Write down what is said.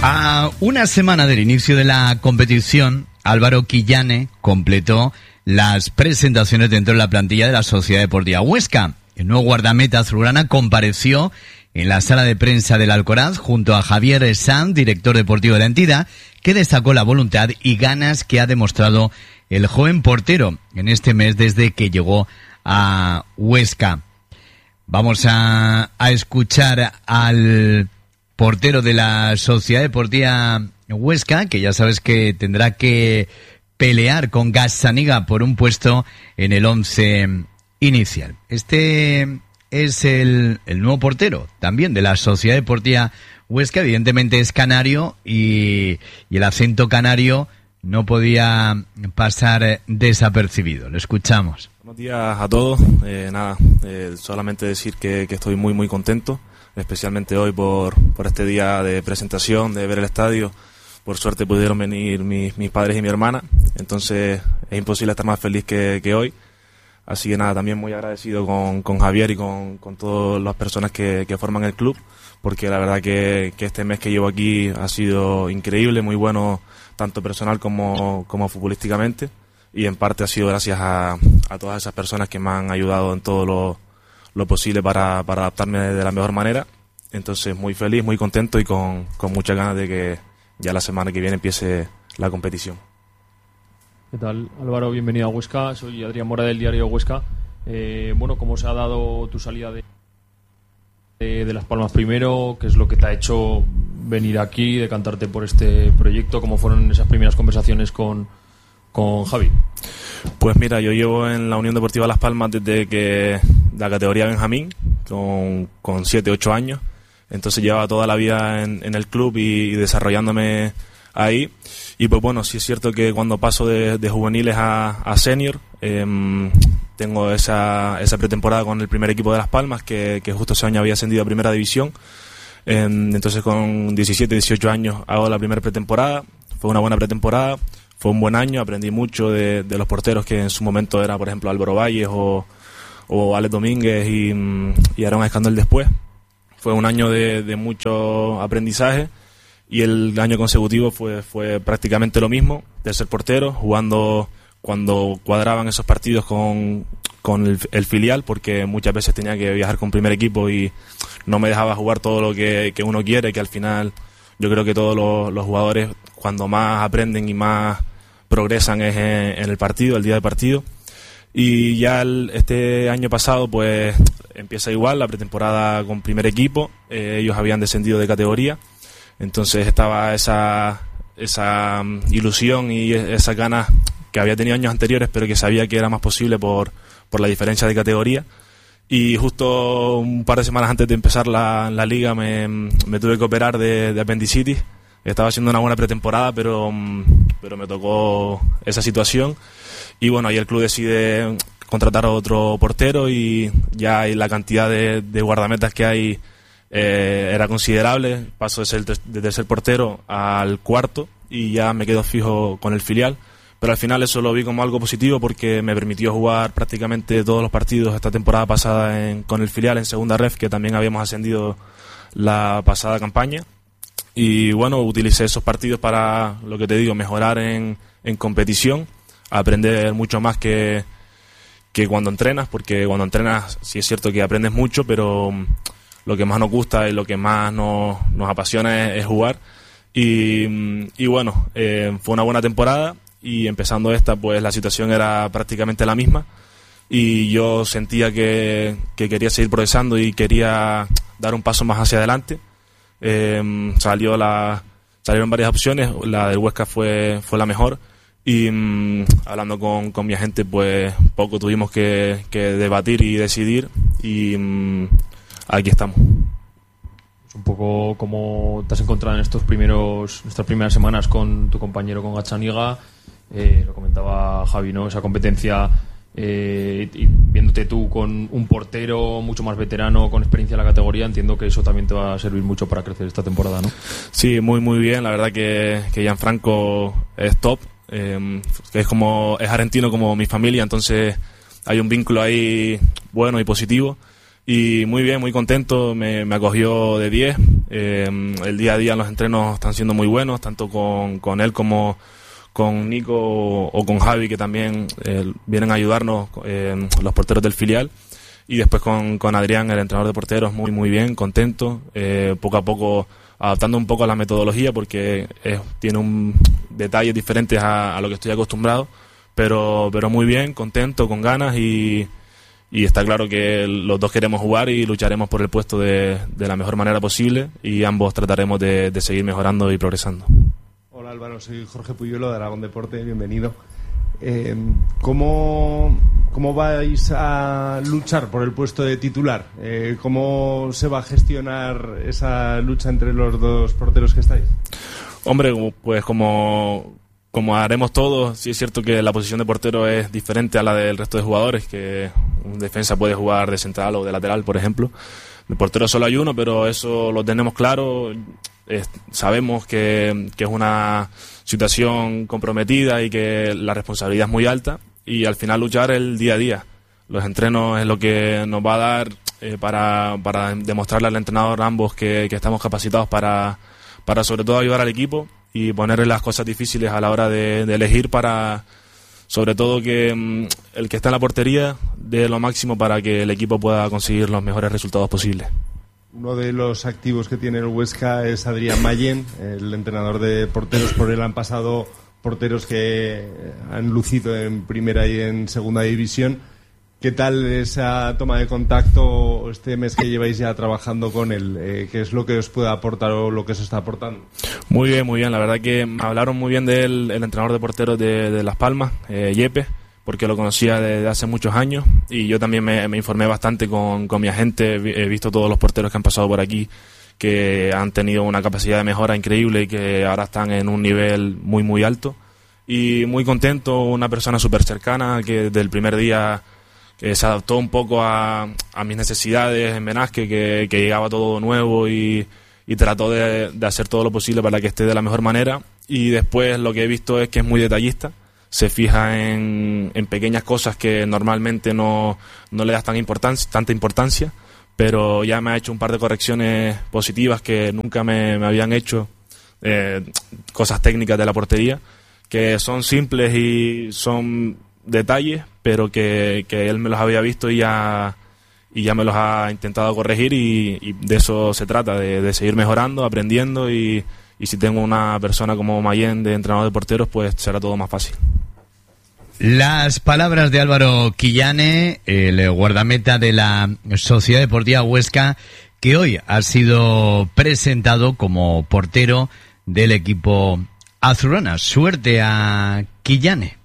A una semana del inicio de la competición, Álvaro Quillane completó las presentaciones dentro de la plantilla de la Sociedad Deportiva Huesca. El nuevo guardameta azulgrana compareció en la sala de prensa del Alcoraz junto a Javier Sanz, director deportivo de la entidad, que destacó la voluntad y ganas que ha demostrado el joven portero en este mes desde que llegó a Huesca. Vamos a escuchar al portero de la Sociedad Deportiva Huesca, que ya sabes que tendrá que pelear con Gazzaniga por un puesto en el 11 inicial. Este es el nuevo portero también de la Sociedad Deportiva Huesca. Evidentemente es canario y el acento canario no podía pasar desapercibido. Lo escuchamos. Buenos días a todos. Solamente decir que estoy muy muy contento, especialmente hoy por este día de presentación, de ver el estadio. Por suerte pudieron venir mis padres y mi hermana, entonces es imposible estar más feliz que hoy. Así que también muy agradecido con Javier y con todas las personas que forman el club, porque la verdad que este mes que llevo aquí ha sido increíble, muy bueno, tanto personal como futbolísticamente, y en parte ha sido gracias a todas esas personas que me han ayudado en todo lo posible para adaptarme de la mejor manera. Entonces muy feliz, muy contento y con muchas ganas de que ya la semana que viene empiece la competición. ¿Qué tal, Álvaro? Bienvenido a Huesca. Soy Adrián Mora del diario Huesca. ¿Cómo se ha dado tu salida de Las Palmas primero? ¿Qué es lo que te ha hecho venir aquí, decantarte por este proyecto? ¿Cómo fueron esas primeras conversaciones con Javi? Pues mira, yo llevo en la Unión Deportiva Las Palmas desde que la categoría Benjamín, con 7-8 años. Entonces llevaba toda la vida en el club y desarrollándome ahí. Y pues bueno, sí es cierto que cuando paso de juveniles a senior, tengo esa pretemporada con el primer equipo de Las Palmas, que justo ese año había ascendido a primera división. Entonces con 17, 18 años hago la primera pretemporada. Fue una buena pretemporada, fue un buen año, aprendí mucho de los porteros que en su momento era, por ejemplo, Álvaro Valles o Alex Domínguez y Aaron Escandel después. Fue un año de mucho aprendizaje. Y el año consecutivo fue prácticamente lo mismo, de ser portero, jugando cuando cuadraban esos partidos con el filial, porque muchas veces tenía que viajar con primer equipo y no me dejaba jugar todo lo que uno quiere, que al final yo creo que todos los jugadores cuando más aprenden y más progresan es en el partido, el día del partido. Y ya este año pasado pues empieza igual, la pretemporada con primer equipo, ellos habían descendido de categoría. Entonces estaba esa ilusión y esas ganas que había tenido años anteriores, pero que sabía que era más posible por la diferencia de categoría. Y justo un par de semanas antes de empezar la liga me tuve que operar de apendicitis. Estaba haciendo una buena pretemporada, pero me tocó esa situación. Y bueno, ahí el club decide contratar a otro portero y ya la cantidad de guardametas que hay era considerable. Paso de tercer portero al cuarto y ya me quedo fijo con el filial, pero al final eso lo vi como algo positivo porque me permitió jugar prácticamente todos los partidos esta temporada pasada con el filial en segunda ref, que también habíamos ascendido la pasada campaña. Y bueno, utilicé esos partidos para, lo que te digo, mejorar en competición, aprender mucho más que cuando entrenas, porque cuando entrenas sí es cierto que aprendes mucho, pero lo que más nos gusta y lo que más nos apasiona es jugar. Y bueno, fue una buena temporada y empezando esta pues la situación era prácticamente la misma y yo sentía que quería seguir progresando y quería dar un paso más hacia adelante. Salieron varias opciones, la del Huesca fue la mejor y hablando con mi agente pues poco tuvimos que debatir y decidir y aquí estamos. Un poco cómo te has encontrado en estas primeras semanas con tu compañero, con Gazzaniga. Lo comentaba Javi, ¿no? Esa competencia, y viéndote tú con un portero mucho más veterano, con experiencia en la categoría, entiendo que eso también te va a servir mucho para crecer esta temporada, ¿no? Sí, muy muy bien. La verdad que Gianfranco es top. Es argentino como mi familia, entonces hay un vínculo ahí bueno y positivo. Y muy bien, muy contento, me acogió de 10. El día a día los entrenos están siendo muy buenos, tanto con él como con Nico o con Javi, que también vienen a ayudarnos, los porteros del filial. Y después con Adrián, el entrenador de porteros, muy bien, contento, poco a poco adaptando un poco a la metodología, porque tiene detalles diferentes a lo que estoy acostumbrado, pero muy bien, contento, con ganas, y está claro que los dos queremos jugar y lucharemos por el puesto de la mejor manera posible, y ambos trataremos de seguir mejorando y progresando. Hola Álvaro, soy Jorge Puyuelo de Aragón Deporte, bienvenido. ¿Cómo vais a luchar por el puesto de titular? ¿Cómo se va a gestionar esa lucha entre los dos porteros que estáis? Hombre, pues como haremos todos, sí es cierto que la posición de portero es diferente a la del resto de jugadores, que un defensa puede jugar de central o de lateral, por ejemplo. De portero solo hay uno, pero eso lo tenemos claro. Sabemos que es una situación comprometida y que la responsabilidad es muy alta, y al final luchar el día a día. Los entrenos es lo que nos va a dar para demostrarle al entrenador ambos que estamos capacitados para sobre todo ayudar al equipo y ponerle las cosas difíciles a la hora de elegir, para sobre todo que el que está en la portería dé lo máximo para que el equipo pueda conseguir los mejores resultados posibles. Uno de los activos que tiene el Huesca es Adrián Mayén, el entrenador de porteros. Por él han pasado porteros que han lucido en primera y en segunda división. ¿Qué tal esa toma de contacto este mes que lleváis ya trabajando con él? ¿Qué es lo que os puede aportar o lo que se está aportando? Muy bien. La verdad que hablaron muy bien de él, el entrenador de porteros de Las Palmas, Yepe, porque lo conocía desde hace muchos años, y yo también me informé bastante con mi agente. He visto todos los porteros que han pasado por aquí, que han tenido una capacidad de mejora increíble y que ahora están en un nivel muy alto. Y muy contento, una persona súper cercana que desde el primer día que se adaptó un poco a mis necesidades en Benasque, que llegaba todo nuevo y trató de hacer todo lo posible para que esté de la mejor manera. Y después lo que he visto es que es muy detallista, se fija en pequeñas cosas que normalmente no le das tanta importancia, pero ya me ha hecho un par de correcciones positivas que nunca me habían hecho, cosas técnicas de la portería, que son simples y son detalles, pero que él me los había visto y ya me los ha intentado corregir, y de eso se trata, de seguir mejorando, aprendiendo, y si tengo una persona como Mayén de entrenador de porteros, pues será todo más fácil. Las palabras de Álvaro Quillane, el guardameta de la Sociedad Deportiva Huesca, que hoy ha sido presentado como portero del equipo azulgrana. Suerte a Quillane.